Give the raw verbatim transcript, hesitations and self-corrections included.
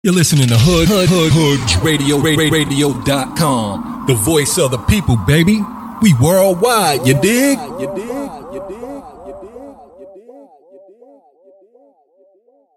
You're listening to Hood Hood Hood Hood Radio Radio dot com. The voice of the people, baby. We worldwide, you dig? You dig? You dig? You dig? You dig?